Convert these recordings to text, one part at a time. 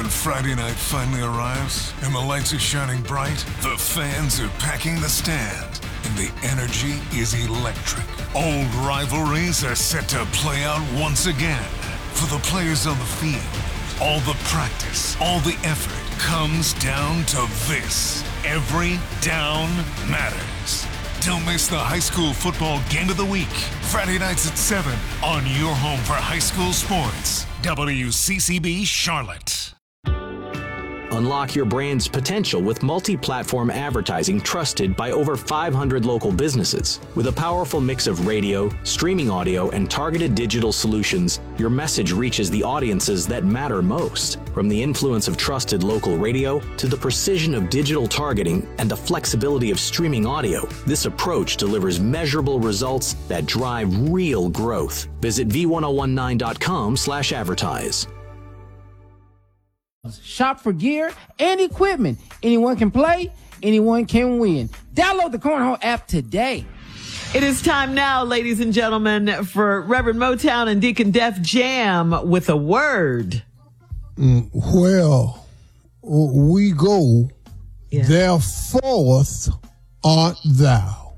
When Friday night finally arrives and the lights are shining bright, the fans are packing the stand, and the energy is electric. Old rivalries are set to play out once again. For the players on the field, all the practice, all the effort comes down to this. Every down matters. Don't miss the high school football game of the week. Friday nights at 7 on your home for high school sports. WCCB Charlotte. Unlock your brand's potential with multi-platform advertising trusted by over 500 local businesses. With a powerful mix of radio, streaming audio, and targeted digital solutions, your message reaches the audiences that matter most. From the influence of trusted local radio to the precision of digital targeting and the flexibility of streaming audio, this approach delivers measurable results that drive real growth. Visit v1019.com/advertise. Shop for gear and equipment. Anyone can play, anyone can win. Download the Cornhole app today. It is time now, ladies and gentlemen, for Reverend Motown and Deacon Def Jam with a word. Well, we go, therefore art thou.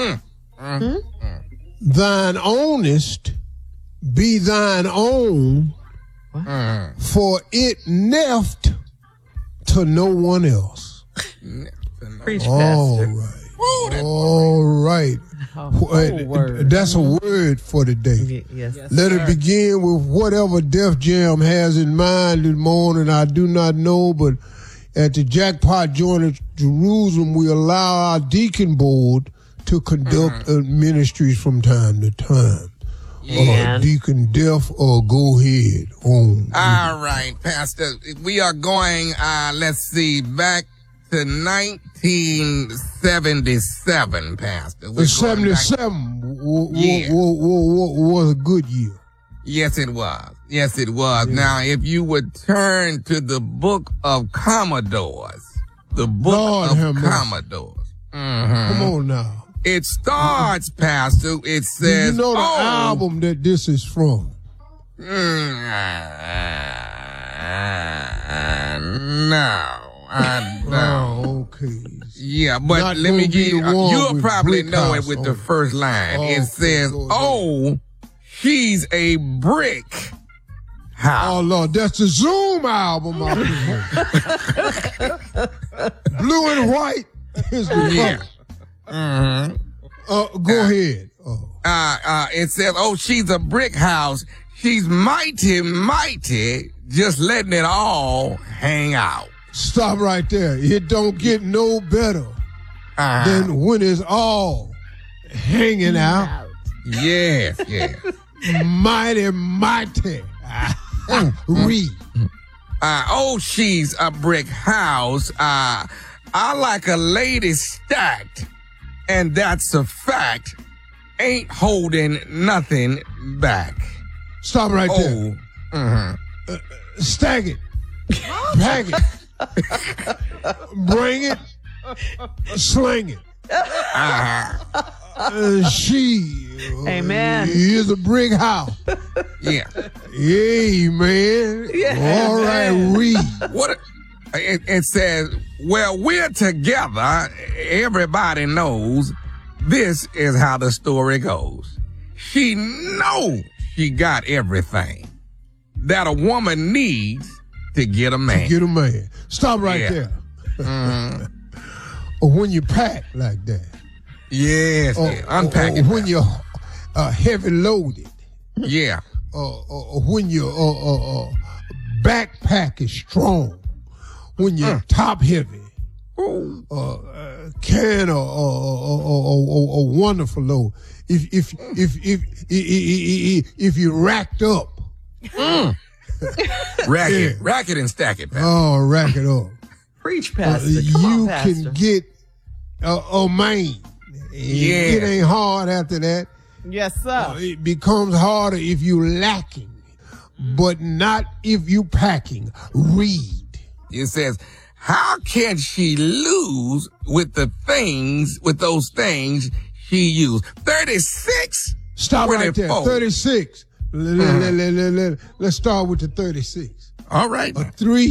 Thine ownest be thine own, for it neft to no one else. Preach, Pastor. All right. That's a word for today. Yes. Let it begin with whatever Def Jam has in mind this morning. I do not know, but at the Jackpot Joint at Jerusalem, we allow our deacon board to conduct ministries from time to time. Deacon Def, go ahead. All right, Pastor. We are going, let's see, back to 1977, Pastor. 77 was a good year. Yes, it was. Yes, it was. Yeah. Now, if you would turn to the Book of Commodores. The Book of Commodores. Come on now. It starts, Pastor. It says, you know the album that this is from? No, I don't. Oh, okay. Yeah, but Not let me give you, you'll probably know it with the first line. It says, she's a brick house. Oh, Lord, that's the Zoom album. Blue and white is the color. Go ahead. It says, she's a brick house. She's mighty, just letting it all hang out. Stop right there. It don't get no better than when it's all hanging out. Yes. Mighty. Read. She's a brick house. I like a lady stacked. And that's a fact. Ain't holding nothing back. Stop right there. Stack it. Pack it. Bring it. Sling it. She is a brick house. Yeah. Amen. Yeah. All right, read. What? It says, well, we're together. Everybody knows this is how the story goes. She knows she got everything that a woman needs to get a man. Stop right there. Or when you pack like that. Yes. Unpack it. When you're heavy loaded. Yeah. When your backpack is strong. When you're top heavy, can a wonderful load. If you racked up, rack it and stack it. Pastor. Oh, rack it up. Preach, Pastor. You can get a man. Yeah. It ain't hard after that. Yes, sir. It becomes harder if you lacking, but not if you packing. Read. It says, how can she lose with those things she used? 36? Stop 24. right there. 36. Let's start with the 36. All right. A 3